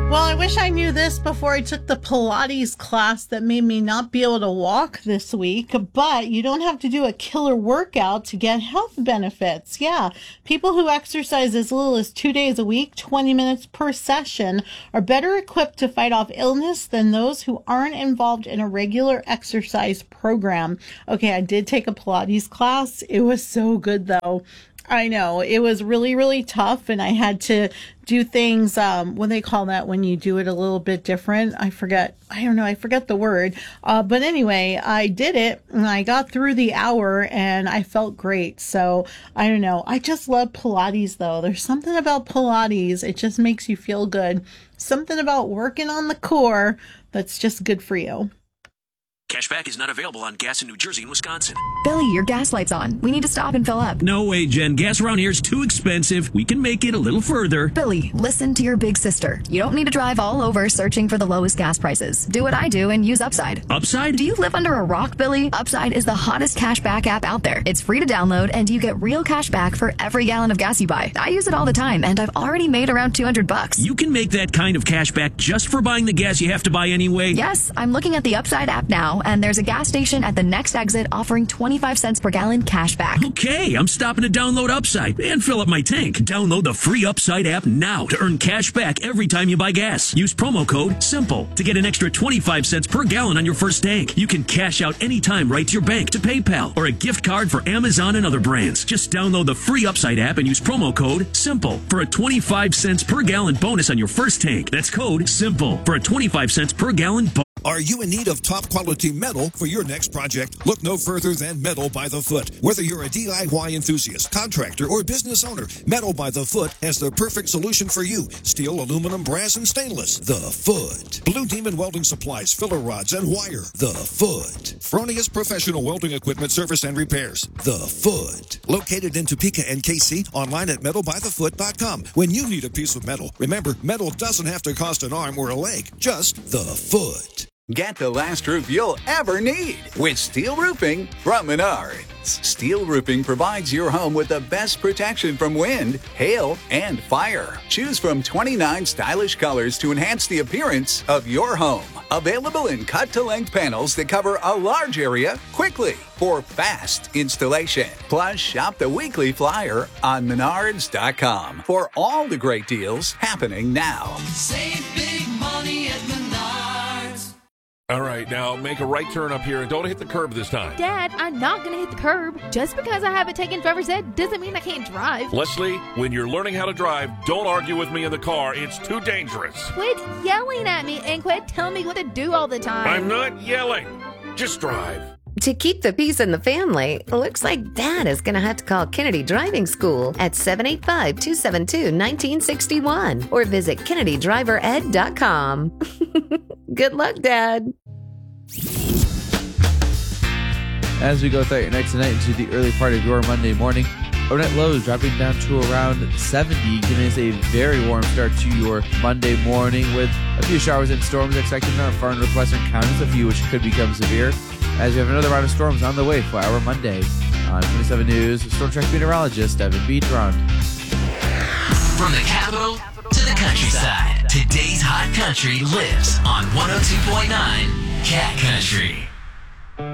Well, I wish I knew this before I took the Pilates class that made me not be able to walk this week, but you don't have to do a killer workout to get health benefits. Yeah, people who exercise as little as 2 days a week, 20 minutes per session, are better equipped to fight off illness than those who aren't involved in a regular exercise program. Okay, I did take a Pilates class. It was so good, though. I know it was really, really tough, and I had to do things, what they call that when you do it a little bit different. I forget the word. But anyway, I did it and I got through the hour and I felt great. So I don't know. I just love Pilates though. There's something about Pilates. It just makes you feel good. Something about working on the core that's just good for you. Cashback is not available on gas in New Jersey and Wisconsin. Billy, your gas light's on. We need to stop and fill up. No way, Jen. Gas around here is too expensive. We can make it a little further. Billy, listen to your big sister. You don't need to drive all over searching for the lowest gas prices. Do what I do and use Upside. Upside? Do you live under a rock, Billy? Upside is the hottest cashback app out there. It's free to download, and you get real cash back for every gallon of gas you buy. I use it all the time, and I've already made around $200. You can make that kind of cash back just for buying the gas you have to buy anyway? Yes, I'm looking at the Upside app now, and there's a gas station at the next exit offering 25 cents per gallon cash back. Okay, I'm stopping to download Upside and fill up my tank. Download the free Upside app now to earn cash back every time you buy gas. Use promo code SIMPLE to get an extra 25 cents per gallon on your first tank. You can cash out anytime right to your bank, to PayPal, or a gift card for Amazon and other brands. Just download the free Upside app and use promo code SIMPLE for a 25 cents per gallon bonus on your first tank. That's code SIMPLE for a 25 cents per gallon bonus. Are you in need of top quality metal for your next project? Look no further than Metal by the Foot. Whether you're a DIY enthusiast, contractor, or business owner, Metal by the Foot has the perfect solution for you. Steel, aluminum, brass, and stainless. The Foot. Blue Demon Welding Supplies, filler rods, and wire. The Foot. Fronius Professional Welding Equipment Service and Repairs. The Foot. Located in Topeka and KC, online at metalbythefoot.com. When you need a piece of metal, remember, metal doesn't have to cost an arm or a leg. Just the Foot. Get the last roof you'll ever need with steel roofing from Menards. Steel roofing provides your home with the best protection from wind, hail, and fire. Choose from 29 stylish colors to enhance the appearance of your home. Available in cut-to-length panels that cover a large area quickly for fast installation. Plus, shop the weekly flyer on Menards.com for all the great deals happening now. Save big money at Menards. All right, now make a right turn up here and don't hit the curb this time. Dad, I'm not going to hit the curb. Just because I haven't taken driver's ed doesn't mean I can't drive. Leslie, when you're learning how to drive, don't argue with me in the car. It's too dangerous. Quit yelling at me and quit telling me what to do all the time. I'm not yelling. Just drive. To keep the peace in the family, looks like Dad is going to have to call Kennedy Driving School at 785-272-1961 or visit KennedyDriverEd.com. Good luck, Dad. As we go throughout your night tonight into the early part of your Monday morning, overnight lows dropping down to around 70, giving us a very warm start to your Monday morning with a few showers and storms expected in our far northwestern counties, a few which could become severe, as we have another round of storms on the way for our Monday. On 27 News, Storm Track meteorologist Evan Beatrond. From the capital to the countryside, today's hot country lives on 102.9 Cat Country.